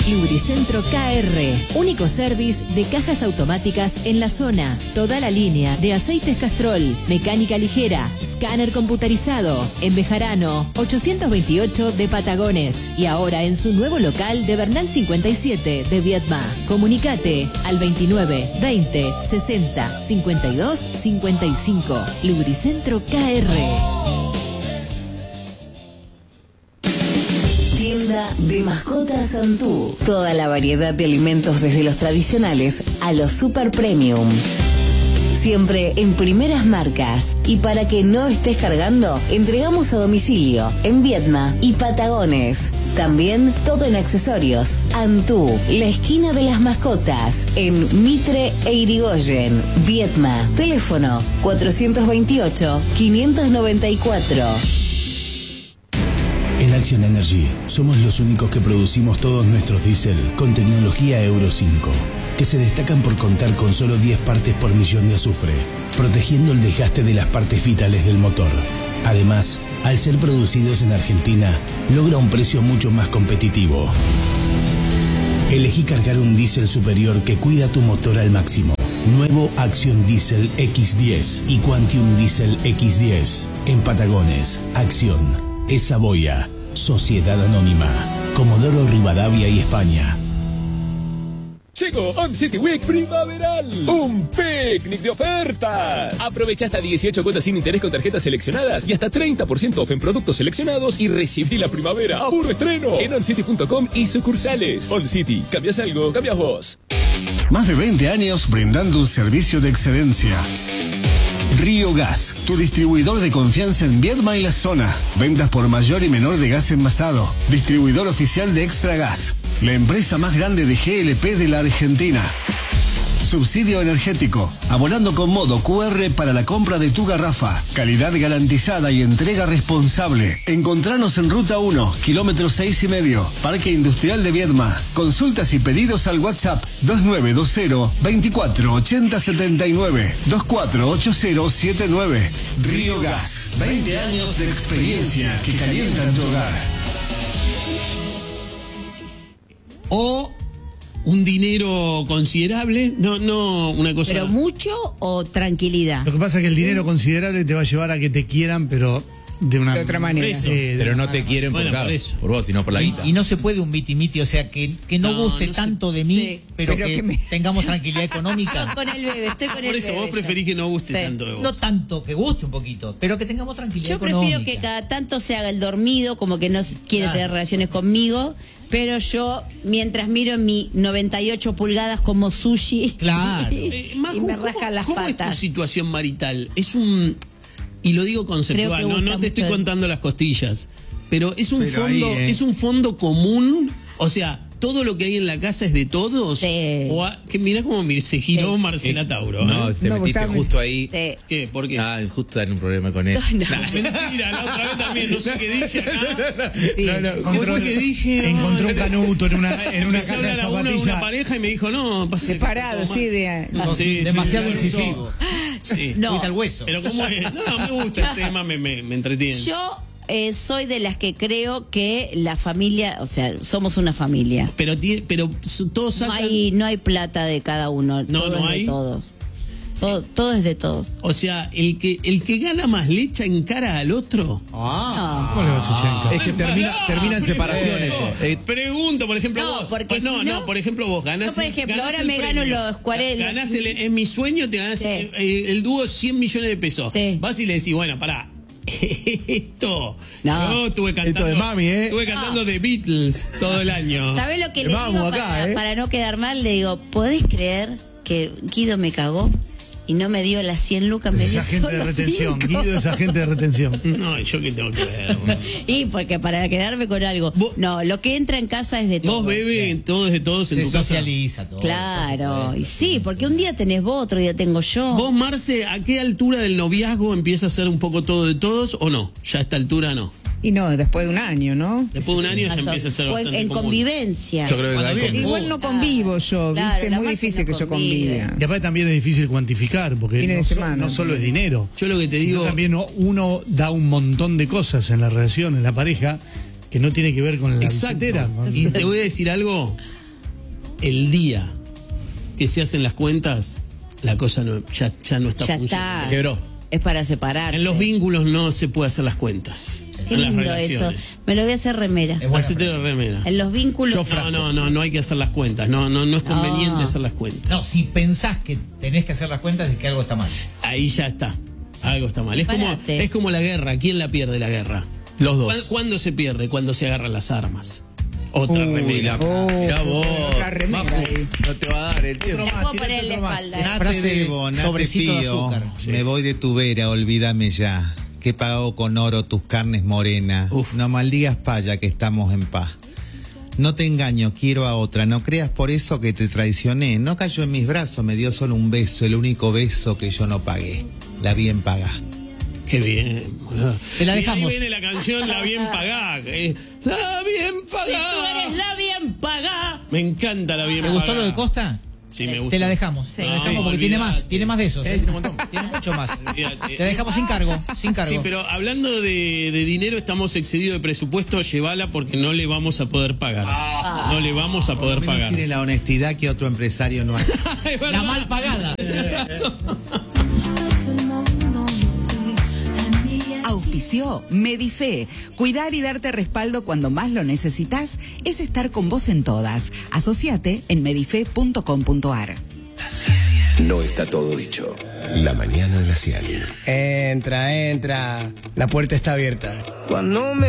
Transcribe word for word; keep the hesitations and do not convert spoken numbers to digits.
Lubricentro K R, único service de cajas automáticas en la zona. Toda la línea de aceites Castrol, mecánica ligera, escáner computarizado. En Bejarano, ochocientos veintiocho de Patagones. Y ahora en su nuevo local de Bernal cincuenta y siete de Viedma. Comunicate al veintinueve, veinte, sesenta, cincuenta y dos, cincuenta y cinco. Lubricentro K R. Tienda de mascotas Santú. Toda la variedad de alimentos desde los tradicionales a los super premium. Siempre en primeras marcas. Y para que no estés cargando, entregamos a domicilio en Viedma y Patagones. También todo en accesorios. Antú, la esquina de las mascotas, en Mitre e Irigoyen, Viedma. Teléfono cuatrocientos veintiocho, quinientos noventa y cuatro. En Action Energy somos los únicos que producimos todos nuestros diésel con tecnología Euro cinco, que se destacan por contar con solo diez partes por millón de azufre, protegiendo el desgaste de las partes vitales del motor. Además, al ser producidos en Argentina, logra un precio mucho más competitivo. Elegí cargar un diésel superior que cuida tu motor al máximo. Nuevo Action Diesel equis diez y Quantium Diesel equis diez. En Patagones, Acción, es Saboya, Sociedad Anónima, Comodoro Rivadavia y España. Llegó On City Week primaveral, un picnic de ofertas. Aprovecha hasta dieciocho cuotas sin interés con tarjetas seleccionadas y hasta treinta por ciento off en productos seleccionados y recibí la primavera a puro estreno en oncity punto com y sucursales. On City, cambias algo, cambias vos. Más de veinte años brindando un servicio de excelencia. Río Gas, tu distribuidor de confianza en Viedma y la zona. Ventas por mayor y menor de gas envasado. Distribuidor oficial de Extra Gas. La empresa más grande de G L P de la Argentina. Subsidio energético. Abonando con modo cu erre para la compra de tu garrafa. Calidad garantizada y entrega responsable. Encontranos en Ruta uno, kilómetro seis y medio. Parque Industrial de Viedma. Consultas y pedidos al WhatsApp dos nueve dos cero, veinticuatro ochenta setenta y nueve, veinticuatro ochenta setenta y nueve. Río Gas. veinte años de experiencia que calientan tu hogar. O un dinero considerable, no, no una cosa. ¿Pero mucho o tranquilidad? Lo que pasa es que el dinero considerable te va a llevar a que te quieran, pero de una de otra manera. Eso, eh, de pero no una te quieren por, bueno, claro, por eso. por vos, sino por la Y, guita. y no se puede un miti-miti, o sea, que, que no, No, guste no tanto se- de mí, sí, pero, pero que, que me- tengamos tranquilidad económica. Estoy con el bebé, estoy con Por el eso bebé. vos preferís que no guste Sí. tanto de vos. No tanto, que guste un poquito, pero que tengamos tranquilidad Yo económica. prefiero que cada tanto se haga el dormido, como que no quiere Claro. tener relaciones conmigo, pero yo, mientras miro en mi noventa y ocho pulgadas como sushi, Claro. y, Eh, y Maju, me ¿cómo- rascan las ¿Cómo es patas. tu situación marital? Es un... Y lo digo conceptual, Creo que no, gusta no te estoy mucho. contando las costillas. Pero es un Pero fondo, ahí, eh. es un fondo común, o sea, todo lo que hay en la casa es de todos. Sí. O a- que mirá cómo me- se giró Sí. Marcela Tauro. No, ¿eh? te No, metiste Gustavo. justo ahí. Sí. ¿Qué? ¿Por qué? Ah, justo en un problema con él. No. Nah, mentira, la otra vez también, no sé qué dije acá. Sí. No, no, ¿Qué encontró- fue que dije? Encontró Ay, un canuto en una, en una empezó a caja de hablar a una, zapatillas. una pareja y me dijo, no, pasa Separado, sí, de... Sí, sí, Demasiado sí, incisivo. Sí. No. Fuiste al hueso. Pero cómo es, no, me gusta el tema, me, me, me entretiene. Yo eh, soy de las que creo que la familia, o sea, somos una familia. Pero, tiene- pero s- todos No sacan... hay, no hay plata de cada uno, No, todo no es hay. de todos. Todo, todo es de todos. O sea, el que el que gana más le echa en cara al otro. Ah, ¿Cómo le vas a echar en cara? Es que termina, Pará, termina en separación pregunto. eso. Eh, Pregunto, por ejemplo, No, vos. porque pues no, si no- no, por ejemplo, vos ganás. Yo, por ejemplo, ganás ahora el me gano premio. los cuarenta. Ganás el, en mi sueño te ganás Sí. el, el- el dúo cien millones de pesos. Sí. Vas y le decís, bueno, pará. Esto. No. Yo estuve cantando. Esto de mami, ¿eh? Estuve cantando The Beatles todo el año. ¿Sabés lo que le Vamos digo acá, para, eh? para no quedar mal? Le digo, ¿podés creer que Guido me cagó y no me dio las cien lucas? Me Es dio agente de solo retención. cinco. Guido es agente de retención. No, yo qué tengo que ver. Y porque para quedarme con algo. Vos- No, lo que entra en casa es de todos. Vos, bebé, todo es de todos en Se tu casa. socializa todo. Claro, y sí, porque un día tenés vos, otro día tengo yo. Vos, Marce, ¿a qué altura del noviazgo empieza a ser un poco todo de todos o no? Ya a esta altura no. y no, después de un año, ¿no? Después de un año ya Paso- empieza a ser o en- bastante en común. convivencia. Yo creo que Cuando hay viene- como- Igual no convivo yo, Claro, ¿viste? la Muy Marce difícil no que yo convive. conviva. Y aparte también es difícil cuantificar, porque Fines no, de so- semana. no solo es dinero. Yo lo que te sino digo, también uno- uno da un montón de cosas en la relación, en la pareja, que no tiene que ver con la exacto. billetera. ¿no? Y te voy a decir algo, el día que se hacen las cuentas, la cosa no, ya, ya no está Ya funcionando. está. Quebró. Es para separarse. En los vínculos no se puede hacer las cuentas. Qué en las lindo eso. relaciones. Me lo voy a hacer remera. Es buena Hacete la remera. En los vínculos. No, no, no, no hay que hacer las cuentas. No, no, no es conveniente No. hacer las cuentas. No, si pensás que tenés que hacer las cuentas es que algo está mal. Ahí ya está. Algo está mal. Es como, Parate. es como la guerra. ¿Quién la pierde la guerra? Los dos. ¿Cuán- ¿Cuándo se pierde? Cuando se agarran las armas. Otra Uy, remera. la- mirá vos, la remera Majo, ahí. no te va a dar el tiempo. Me puedo poner en la espalda. Es No te frase de debo, no te sobrecito de pido. azúcar. Me voy de tu vera, olvídame ya. Que he pagado con oro tus carnes morenas. Uf. No maldigas paya que estamos en paz. No te engaño, quiero a otra. No creas por eso que te traicioné. No cayó en mis brazos, me dio solo un beso, el único beso que yo no pagué. La bien pagá. Qué bien, boludo. Te la Y dejamos. ahí viene la canción La Bien Pagá. eh, La Bien Si Pagá. tú eres la bien pagada. Me encanta La Bien ¿Te Pagá. gustó lo de Costa? Sí, me gusta. Te la dejamos. Te la No, dejamos porque tiene olvídate. más, tiene más de esos. Eh, tiene un montón. Tiene mucho más. Olvídate. Te la dejamos sin cargo, sin cargo. Sí, pero hablando de, de dinero, estamos excedidos de presupuesto, llévala porque no le vamos a poder pagar. No le vamos a poder Por lo menos pagar. tiene la honestidad que otro empresario no hace. Es verdad. La mal pagada. Auspició Medife. Cuidar y darte respaldo cuando más lo necesitas es estar con vos en todas. Asociate en medife punto com punto ar. No está todo dicho. La mañana de la cien. Entra, entra. La puerta está abierta. Cuando me